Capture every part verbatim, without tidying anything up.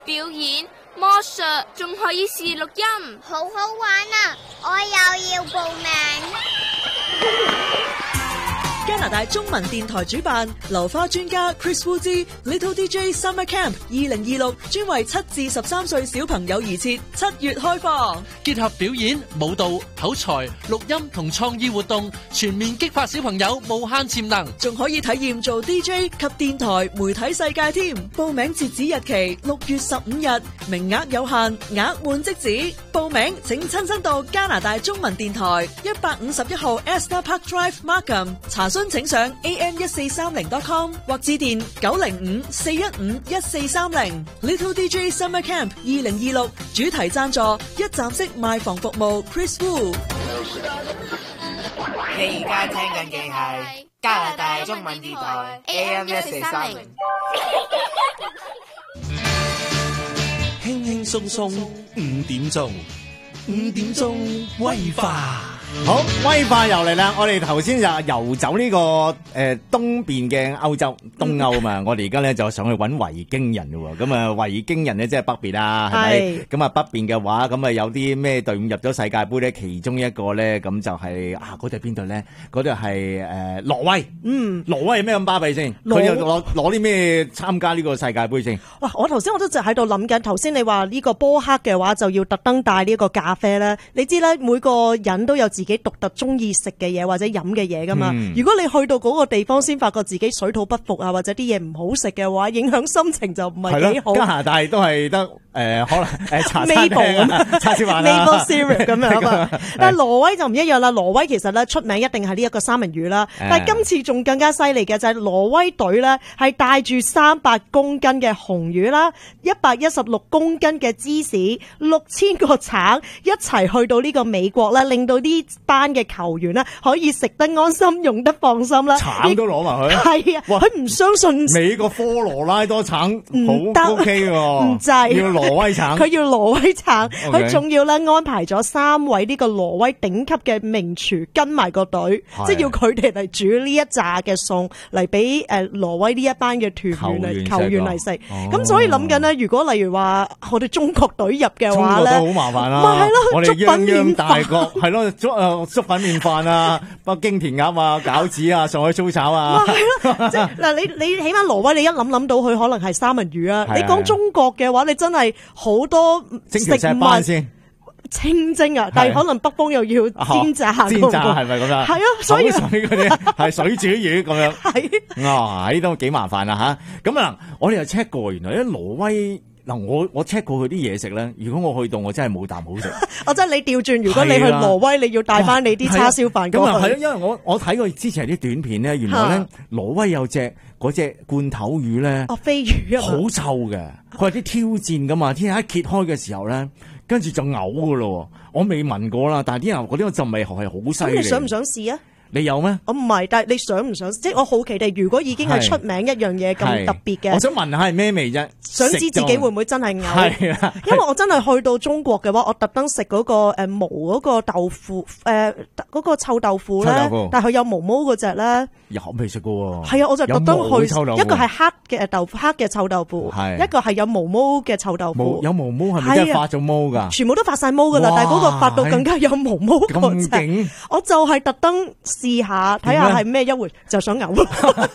表演、魔術，仲可以試錄音， 好好玩啊！我又要報名。 加拿大中文電台主辦流花專家 Chris Wu 之 Little D J Summer Camp 二零二六，專為七至十三歲小朋友而設，七月開放， 結合表演、舞蹈、口才、錄音同創意活動，全面激發小朋友無限潛能， 仲可以體驗做 D J 及電台媒體世界添。報名截止日期六月十五日，名額有限，額滿即止。報名請親身到加拿大中文電台一百五十一號 Esther Park Drive Markham 查詢，請上 A M 一四三零 dot com 或致電九零五四一五一四三零。Little D J Summer Camp 二零二六主題贊助一站式賣房服務 Chris Wu。 你而家聽緊嘅係加拿大中文電台 A M 一四三零。 輕輕鬆鬆五點鐘，五點鐘威化。 好，威化又嚟啦！我哋頭先就遊走呢、這個誒、呃、東邊嘅歐洲東歐嘛，嗯、我哋而家咧就上去揾維京人嘅喎。咁啊維京人咧即係北邊啊，係咪？咁啊北邊嘅話，咁啊有啲咩隊伍入咗世界盃咧？其中一個咧，咁就係、是、啊嗰隊邊隊咧？嗰隊係誒挪威。嗯，挪威係咩咁巴閉先？佢又攞攞啲咩參加呢個世界盃先？ 哇！我頭先我都就喺度諗緊，頭先你話呢個波克嘅話就要特登帶呢個咖啡咧。你知咧，每個人都有自己獨特中意食嘅嘢或者飲嘅嘢噶嘛、嗯、如果你去到嗰個地方先發覺自己水土不服啊，或者啲嘢唔好食嘅話，影響心情就唔係幾好。 加拿大都係得誒可能誒茶餐廳啊、叉燒飯啦、 Maple syrup 咁樣啊嘛。但係挪威就唔一樣啦，挪威其實咧出名一定係呢一個三文魚啦。嗯、但係今次仲更加犀利嘅就係挪威隊咧係帶住三百公斤嘅紅魚啦，一百一十六公斤嘅芝士，六千個橙一齊去到呢個美國啦，令到呢班嘅球員咧可以食得安心，用得放心啦。 橙都攞埋去， 係啊，佢唔相信美國科羅拉多橙唔得 OK 喎， 唔制要挪威橙， 佢要挪威橙，佢仲 Okay 要咧安排咗三位呢個挪威頂級嘅名廚跟埋個隊，即係要佢哋嚟煮呢一紮嘅餸嚟俾誒挪威呢一班嘅團員嚟球員嚟食。咁、哦、所以諗緊咧，如果例如話我哋中國隊入嘅話咧， 中國都好麻煩啦。 咪係咯， 我哋泱泱大國係咯，粥誒粥粉麵飯啊，北京填鴨啊，餃子啊，上海粗炒啊。 咪係咯，即係嗱，你你起碼挪威你一諗諗到佢可能係三文魚啊。你講中國嘅話，你真係好多食物先清蒸啊，但係可能北方又要煎炸， 煎炸係咪咁樣？係啊， 所以水嗰啲係水煮魚咁樣。係啊，呢都幾麻煩啊吓。咁啊，我哋又 check 過，原來咧挪威嗱，我我 check 過佢啲嘢食咧。如果我去到，我真係冇啖好食。我真係你調轉，如果你去挪威，你要帶翻你啲叉燒飯。咁啊係啊，因為我我睇過之前啲短片咧，原來咧挪威有隻嗰隻罐頭魚咧，哦飛魚啊，好臭嘅，佢係啲挑戰噶嘛。天一揭開嘅時候咧，跟住就嘔噶咯。我未聞過啦，但係啲人嗰啲個陣味係好犀利。咁你想唔想試啊？你有咩？我唔係，但係你想唔想？即係我好奇地，如果已經係出名一樣嘢咁特別嘅，我想聞下係咩味啫？想知自己會唔會真係嘔？係啊，因為我真係去到中國嘅話，我特登食嗰個誒毛嗰個豆腐誒嗰個臭豆腐咧，但係佢有毛毛嗰隻咧，有未食過喎？係啊，我就特登去一個係黑嘅豆腐，黑嘅臭豆腐，一個係有毛毛嘅臭豆腐。有毛毛係咪即係發咗毛㗎？全部都發晒毛㗎啦，但係嗰個發到更加有毛毛嗰隻。我就係特登。試下睇下係咩一回，就想嘔咯。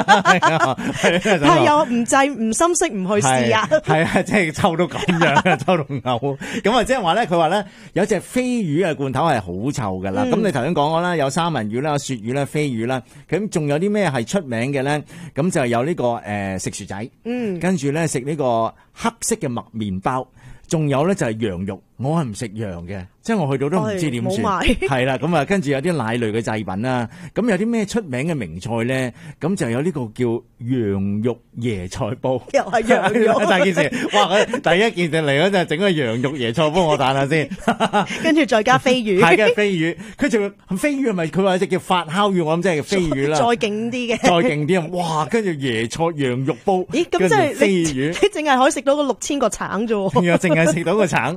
係又唔制唔心息唔去試啊。係啊，即係臭到咁樣，臭到嘔。咁啊，即係話咧，佢話咧有隻飛魚嘅罐頭係好臭噶啦。咁、嗯、你頭先講過啦，有三文魚啦、鱈魚啦、飛魚啦。咁仲有啲咩係出名嘅咧？咁就有呢、這個誒、呃、食薯仔，嗯，跟住咧食呢個黑色嘅麥麵包，仲有咧就係羊肉。我係唔食羊嘅。即係我去到都唔知點算，係啦，咁啊，跟住有啲奶類嘅製品啦，咁有啲咩出名嘅名菜咧？咁就有呢個叫羊肉椰菜煲，又係羊肉。第一件事，哇！第一件事嚟嗰陣整個羊肉椰菜煲，我彈下先，跟住再加飛魚，係嘅飛魚。佢仲飛魚係咪？佢話有隻叫發酵魚，我諗即係飛魚啦。再勁啲嘅，再勁啲啊！哇！跟住椰菜羊肉煲，咦？咁即係飛魚，你淨係可以食到個六千個橙啫喎，淨係食到個橙，係啦。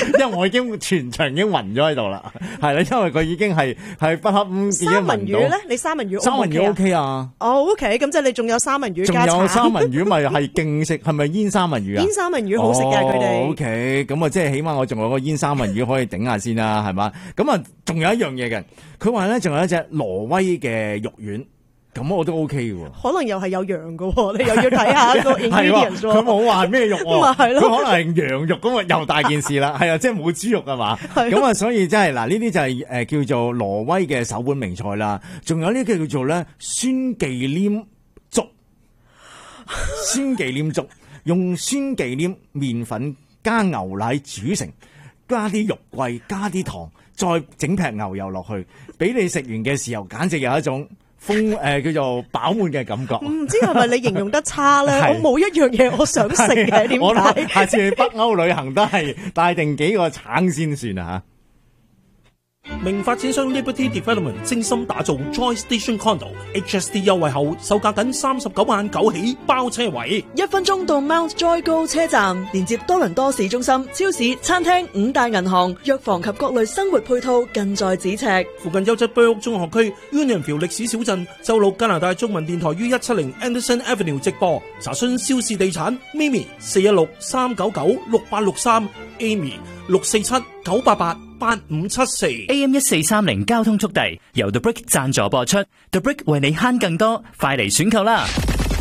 因為我已經全場已經暈咗喺度啦，係啦，因為佢已經係係不堪已經暈到。 三文魚咧，你三文魚 O 唔 O K 啊？ 三文魚 O K 啊？ 哦 OK， 咁即係你仲有三文魚加仲有三文魚咪係勁食，係咪煙三文魚啊？ 煙三文魚好食嘅佢哋。 O K， 咁啊，即係起碼我仲有個煙三文魚可以頂下先啦，係嘛？咁啊，仲有一樣嘢嘅，佢話咧仲有一隻挪威嘅肉丸。咁我都 OK 嘅喎， 可能又係有羊嘅，你又要睇下個 ingredients 喎。 佢冇話咩肉喎， 咪係咯， 佢可能係羊肉咁啊，又大件事啦。係啊，即係冇豬肉啊嘛。咁啊，所以真係嗱，呢啲就係誒叫做挪威嘅首本名菜啦。仲有呢個叫做咧酸忌廉粥，酸忌廉粥用酸忌廉麵粉加牛奶煮成，加啲肉桂，加啲糖，再整劈牛油落去，俾你食完嘅時候，簡直有一種豐誒、呃、叫做飽滿嘅感覺。唔知係咪你形容得差咧？我冇一樣嘢我想食嘅，點解？ 下次去北歐旅行都係帶定幾個橙先算啊嚇！ 名發展商 Liberty Development 精心打造 Joy Station Condo H S D 優惠後，售價僅三十九萬九起包車位， 一分鐘到 Mount Joy 高車站，連接多倫多市中心、超市、餐廳、五大銀行、藥房及各類生活配套近在咫尺。 附近優質居屋中學區 Unionville 歷史小鎮，周六加拿大中文電台於一七零 Anderson Avenue 直播。查詢肖氏地產 Mimi 四一六三九九六八六三 Amy 六四七九八八八五七四。 A M 一四三零交通速遞由 The Brick 贊助播出， The Brick 為你慳更多，快嚟選購啦！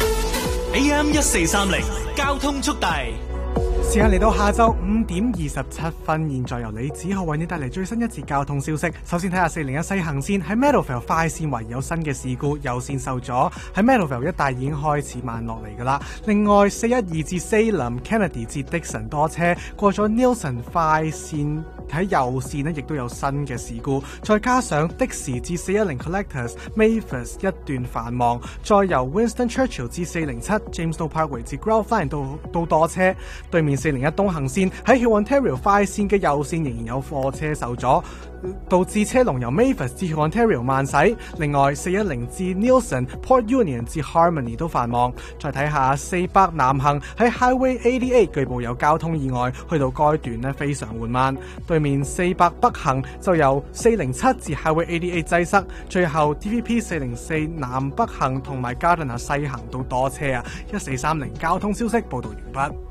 A M 一四三零交通速遞。 時間嚟到下晝五點二十七分，現在由李子浩為你帶嚟最新一節交通消息。首先睇下四零一西行線喺 Meadowvale 快線圍有新嘅事故，右線受阻，喺 Meadowvale 一帶已經開始慢落嚟噶啦。另外四一二至 Salem Kennedy 至 Dixon 多車，過咗 Nielsen 快線喺右線呢亦都有新嘅事故，再加上的士至四一零 Collectors Mavis 一段繁忙，再由 Winston Churchill 至四零七 Jamestown Parkway 至 Growthline 到到多車。對面四零一東行線喺 Hurontario 快線嘅右線仍然有貨車受阻，導致車龍由 Mavis 至 Hurontario 慢駛。另外四一零至 Nielsen Port Union 至 Harmony 都繁忙。再睇下四百南行喺 Highway 八十八據報有交通意外，去到該段呢非常緩慢。對面四百北行就由四零七至 Highway 八十八擠塞，最後 T V P 四零四南北行同埋 Gardiner 西行都多車啊！一四三零交通消息報道完畢。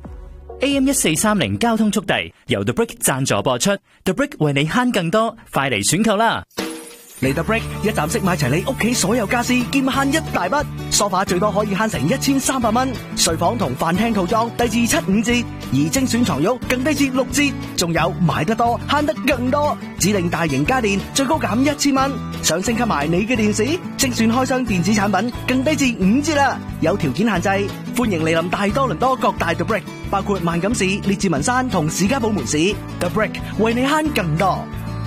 A M 一四三零交通速遞由 The Brick 贊助播出， The Brick 為你慳更多，快嚟選購啦！ 嚟 The Brick 一站式買齊你屋企所有家私，兼慳一大筆。梳化最多可以慳成一千三百蚊，睡房同飯廳套裝低至七五折，而精選床褥更低至六折，仲有買得多慳得更多，指定大型家電最高減一千蚊，想升級埋你嘅電視，精選開箱電子產品更低至五折啦！有條件限制，歡迎嚟臨大多倫多各大 The Brick， 包括萬錦市、列治文山同士嘉堡門市。The Brick 為你慳更多。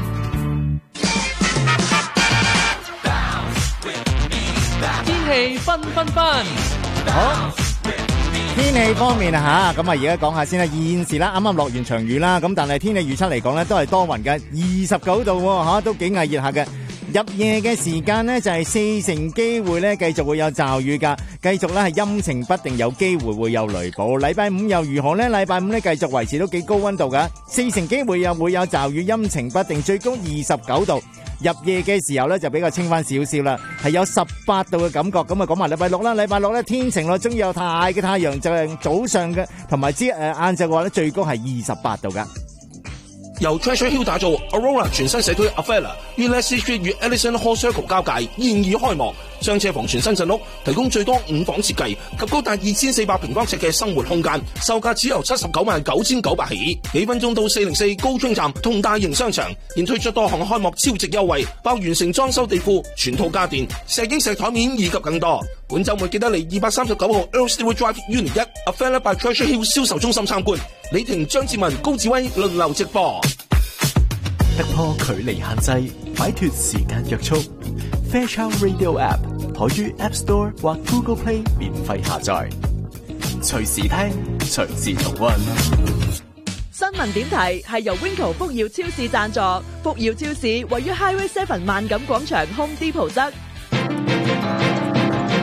天氣紛紛紛， 好天氣方面啊吓，咁啊而家講下先啦。現時啦，啱啱落完場雨啦，咁但係天氣預測嚟講咧，都係多雲嘅，二十九度吓，都幾翳熱下嘅。入夜嘅時間呢，就係四成機會咧，繼續會有驟雨噶，繼續咧係陰晴不定，有機會會有雷暴。禮拜五又如何呢？禮拜五咧繼續維持到幾高溫度噶，四成機會又會有驟雨，陰晴不定，最高二十九度。入夜嘅時候咧就比較清翻少少啦，係有十八度嘅感覺。咁啊講埋禮拜六啦，禮拜六咧天晴咯，終於有大嘅太陽，就係早上嘅同埋之誒晏晝嘅話咧，最高係二十八度噶。 由 Treasure Hill 打造 Aurora 全新社區 Avella 於 Leslie Street 與 Ellison Hall Circle 交界現已開幕，雙車房全新鎮屋，提供最多五房設計及高達二千四百平方尺嘅生活空間，售價只由七十九萬九千九百起，幾分鐘到四零四高川站同大型商場，現推出多項開幕超值優惠，包完成裝修地庫、全套家電、石英石台面以及更多。本週末記得嚟二百三十九號 Earl Stewart Drive Unit 一 Avella by Treasure Hill 銷售中心參觀。李婷、張志文、高志威輪流直播。 突破距離限制，擺脫時間約束。Fairchild Radio App 可於 App Store 或 Google Play 免費下載，隨時聽，隨時重溫。 新聞點題係由 Winco 福耀超市贊助，福耀超市位於 Highway Seven 萬錦廣場 Home Depot 側。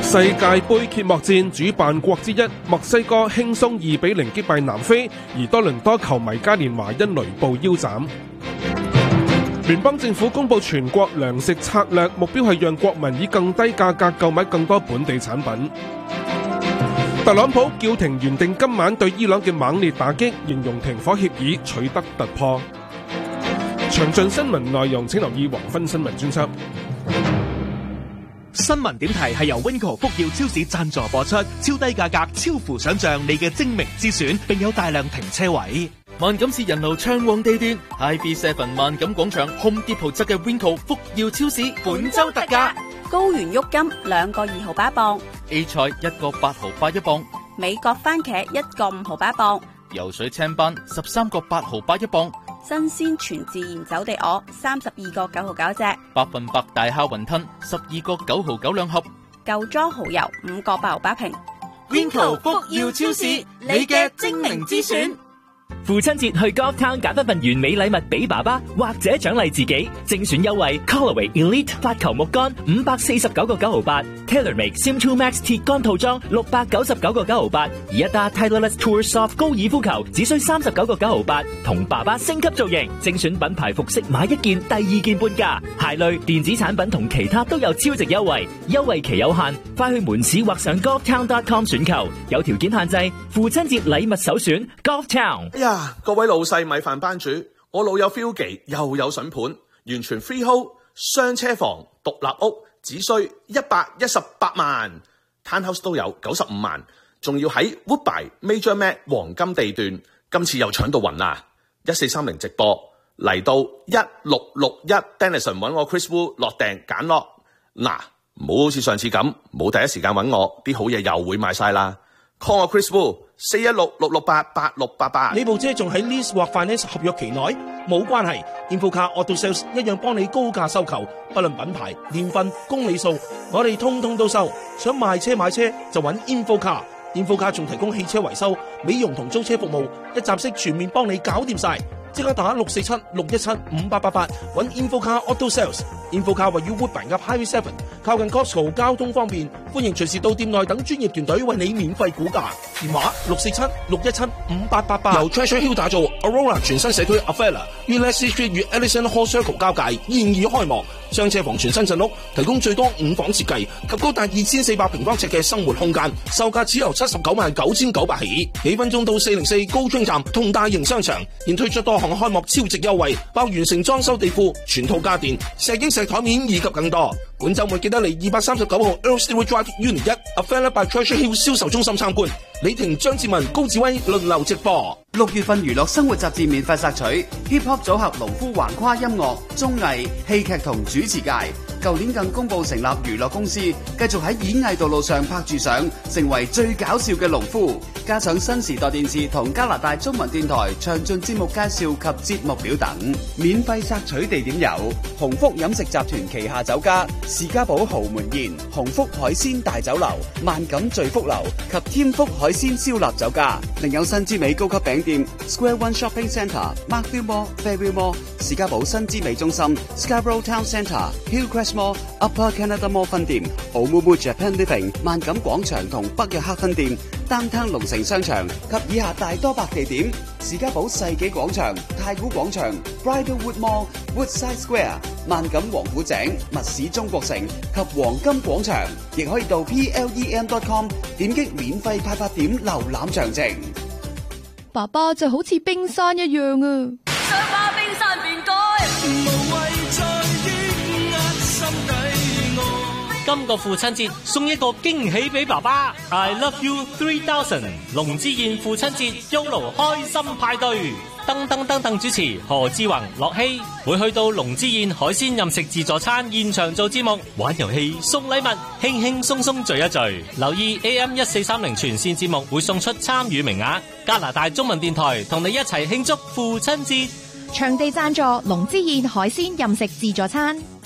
世界盃揭幕戰主辦國之一墨西哥輕鬆二比零擊敗南非，而多倫多球迷嘉年華因雷暴腰斬。聯邦政府公布全國糧食策略，目標係讓國民以更低價格購買更多本地產品。特朗普叫停原定今晚對伊朗嘅猛烈打擊，形容停火協議取得突破。詳盡新聞內容請留意黃昏新聞專輯。 新聞點題係由 Winco 福耀超市贊助播出，超低價格，超乎想象，你嘅精明之選，並有大量停車位。 萬錦市人流暢旺地段 ，I B seven 萬錦廣場 Home Depot 側嘅 Winco 福耀超市本周特價， 高原郁金兩個二毫八一磅 ，A 菜一個八毫八一磅， 美國番茄一個五毫八一磅， 游水青斑十三個八毫八一磅。 新鮮全自然走地鵝三十二個九毫九隻， 百分百大蝦雲吞十二個九毫九兩盒， 舊裝蠔油五個八毫八瓶。 Winco 福耀超市，你嘅精明之選。 父親節去 Golf Town 揀一份完美禮物俾爸爸，或者獎勵自己，精選優惠 Callaway Elite 發球木桿五百四十九個九毫八 ，TaylorMade Sim two Max 鐵桿套裝六百九十九個九毫八，而一打 Titleist Tour Soft 高爾夫球只需三十九個九毫八，同爸爸升級造型，精選品牌服飾買一件第二件半價，鞋類電子產品同其他都有超值優惠，優惠期有限，快去門市或上 golf town dot com 選購，有條件限制。父親節禮物首選 Golf Town。 哎呀，各位老細米飯班主，我老友 Philgy 又有筍盤，完全 freehold 雙車房獨立屋，只需一百一十八萬 ，townhouse 都有九十五萬，仲要喺 Woodbine Major Mac 黃金地段，今次又搶到暈啦！一四三零直播嚟到一六六一 Denison 揾我 Chris Wu 落訂揀落，嗱，唔好好似上次咁冇第一時間揾我，啲好嘢又會賣晒啦。call 我 Chris Wu 四一六六六八八六八八。 呢部車仲喺 lease 或 finance 合約期內，冇關係。Infocar Auto Sales 一樣幫你高價收購，不論品牌、年份、公里數，我哋通通都收。想賣車買車就揾 Infocar。Infocar 仲提供汽車維修、美容同租車服務，一站式全面幫你搞掂晒。即刻打六四七六一七五八八八揾 Infocar Auto Sales。Infocar 位於 Woodbine 及 Highway seven， 靠近 Costco， 交通方便，歡迎隨時到店內等專業團隊為你免費估價。電話六四七六一七五八八八。由 Treasure Hill 打造 Aurora 全新社區 Avella Ulysses Street 與 Ellison Hall Circle 交界現已開幕，雙車房全新鎮屋，提供最多五房設計及高達二千四百平方尺嘅生活空間，售價只由七十九萬九千九百起，幾分鐘到四零四高昌站同大型商場，現推出多項開幕超值優惠，包完成裝修地庫、全套家電、石英石台面以及更多。本週末記得嚟二百三十九號 Earl Stewart Drive Unit 一 Avella by Treasure Hill 銷售中心參觀。李婷、張志文、高志威輪流直播。 六月份娛樂生活雜誌免費索取 Hip Hop 組合農夫橫跨音樂、綜藝、戲劇同主持界。舊年更公佈成立娛樂公司，繼續喺演藝道路上拍住相，成為最搞笑嘅農夫。加上新時代電視同加拿大中文電台詳盡節目介紹及節目表等。免費索取地點有鴻福飲食集團旗下酒家士嘉堡豪門宴、鴻福海鮮大酒樓、萬錦聚福樓及添福海鮮燒臘酒家。另有新之美高級餅店 Square One Shopping Centre、Markville Mall、Fairview Mall、士嘉堡新之美中心、Scarborough Town Centre、Hillcrest Mall、Upper Canada Mall 分店、Oumuamua Japan Living 萬錦廣場同北約克分店、Downtown 龍城商場及以下大多百地點：士嘉堡世紀廣場、太古廣場、Bridlewood Mall、Woodside Square、萬錦王府井、密市中國城及黃金廣場，亦可以到 P L E M dot com 點擊免費派發點瀏覽詳情。 爸爸就好似冰山一樣啊！ 想把冰山變改，無謂再抑壓心底愛。 今個父親節送一個驚喜俾爸爸 ，I love you three thousand 龍之燕父親節 Yolo 開心派對。登登登登主持何志宏、樂希會去到龍之燕海鮮任食自助餐現場做節目、玩遊戲、送禮物，輕輕鬆鬆聚一聚。留意 A M 一四三零全線節目會送出參與名額。加拿大中文電台同你一齊慶祝父親節。 場地贊助龍之燕海鮮任食自助餐。